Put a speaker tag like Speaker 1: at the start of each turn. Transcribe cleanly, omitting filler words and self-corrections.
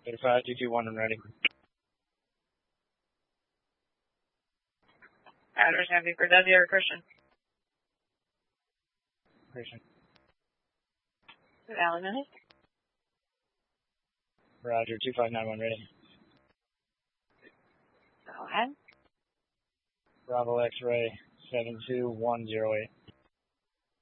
Speaker 1: 5-2-2-1 and ready.
Speaker 2: Address happy for Desi or Christian?
Speaker 1: Christian.
Speaker 2: Valley Minute?
Speaker 1: Roger, 2591 ready.
Speaker 2: Go ahead.
Speaker 1: Bravo X-ray 72108.